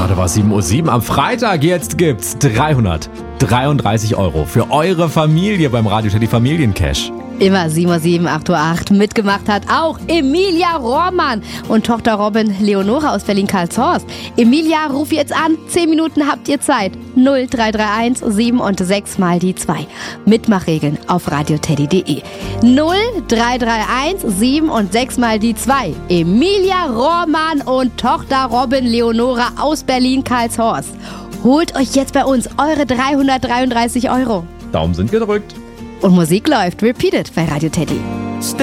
Gerade war es 7:07 Uhr. Am Freitag jetzt gibt's 333 € für eure Familie beim Radio Teddy Familiencash. Immer 7:07 Uhr, 8:08 Uhr. Mitgemacht hat auch Emilia Rohrmann und Tochter Robin Leonora aus Berlin-Karlshorst. Emilia, ruf jetzt an. 10 Minuten habt ihr Zeit. 0331 7 und 6 mal die 2. Mitmachregeln auf radioteddy.de. 0331 7 und 6 mal die 2. Emilia Rohrmann und Tochter Robin Leonora aus Berlin-Karlshorst. Holt euch jetzt bei uns eure 333 €. Daumen sind gedrückt. Und Musik läuft. Repeat it bei Radio Teddy.